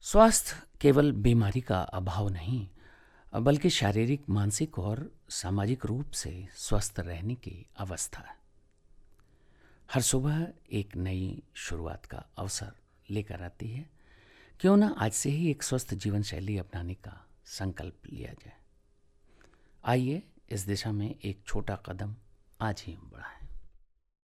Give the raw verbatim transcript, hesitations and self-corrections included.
स्वास्थ्य केवल बीमारी का अभाव नहीं, बल्कि शारीरिक, मानसिक और सामाजिक रूप से स्वस्थ रहने की अवस्था है। हर सुबह एक नई शुरुआत का अवसर लेकर आती है। क्यों ना आज से ही एक स्वस्थ जीवन शैली अपनाने का संकल्प लिया जाए। आइए इस दिशा में एक छोटा कदम आज ही हम बढ़ाएं।